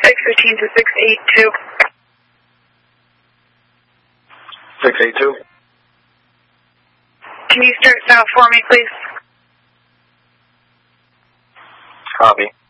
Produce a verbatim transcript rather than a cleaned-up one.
six fifteen to six eighty-two. six eighty-two. Can you start south for me, please? Copy.